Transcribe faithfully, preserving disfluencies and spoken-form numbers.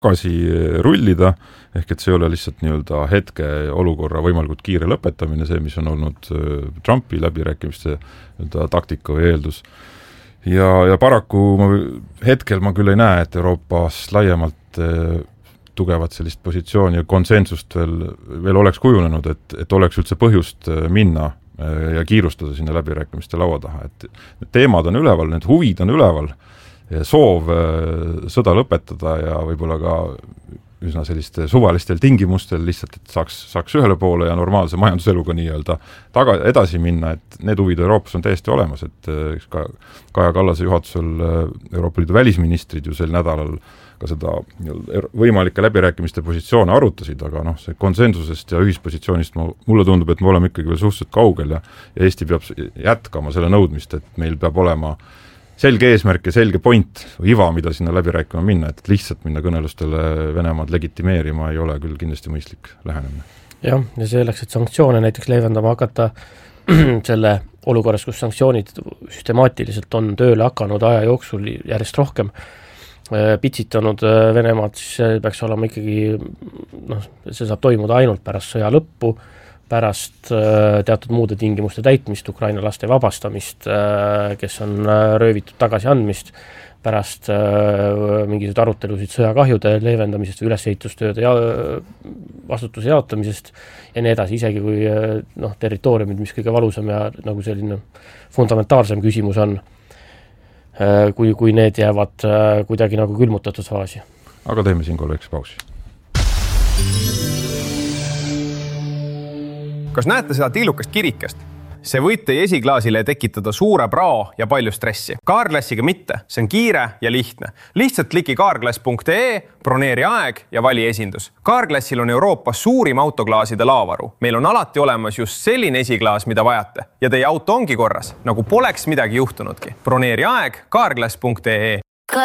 tagasi rullida, ehk et see ei ole lihtsalt nii-öelda hetke olukorra võimalikult kiire lõpetamine, see, mis on olnud Trumpi läbirääkimiste taktika või eeldus. Ja, ja paraku ma, hetkel ma küll ei näe, et Euroopas laiemalt tugevat sellist positsiooni ja konsensust veel, veel oleks kujunenud, et, et oleks üldse põhjust minna ja kiirustada sinna läbirääkimiste laua taha. Et need teemad on üleval, need huvid on üleval, soov sõda lõpetada ja võib-olla ka üsna selliste suvalistel tingimustel lihtsalt, et saaks, saaks ühele poole ja normaalse majanduseluga nii-öelda taga, edasi minna, et need huvid Euroopas on täiesti olemas, et ka Kaja Kallase juhatusel Euroopa Liidu välisministrid ju sel nädalal ka seda võimalike läbirääkimiste positsioone arutasid, aga noh, see konsensusest ja ühispositsioonist ma, mulle tundub, et me oleme ikkagi veel suhteliselt kaugel ja, ja Eesti peab jätkama selle nõudmist, et meil peab olema selge eesmärk ja selge point või iva, mida sinna läbi rääkima minna, et lihtsalt minna kõnelustele Venemaad legitimeerima ei ole küll kindlasti mõistlik lähenemine. Jah, ja selleks, et sanktsioone näiteks leevendama hakata selle olukorras, kus sanktsioonid süstemaatiliselt on tööle hakanud aja jooksul järjest rohkem pitsitanud Venemaad, siis see peaks olema ikkagi, noh, see saab toimuda ainult pärast sõja lõppu, pärast teatud muude tingimuste täitmist, Ukraina laste vabastamist, kes on röövitud tagasiandmist, pärast mingisugused arutelusid sõjakahjude leevendamisest või ülesehitustööde ja vastutuse jaotamisest ja nii edasi, isegi kui noh, territooriumid, mis kõige valusam ja nagu selline fundamentaalsem küsimus on, kui, kui need jäävad kuidagi nagu külmutatud faasi. Aga teeme siin kolleeks pausi. Kas näete seda tillukast kirikest? See võib teie esiklaasile tekitada suure prao ja palju stressi. Carglassiga mitte, see on kiire ja lihtne. Lihtsalt kliki carglass punkt ee, broneeri aeg ja vali esindus. Carglassil on Euroopas suurim autoklaaside laavaru. Meil on alati olemas just selline esiklaas, mida vajate. Ja teie auto ongi korras, nagu poleks midagi juhtunudki. Broneeri aeg carglass punkt ee.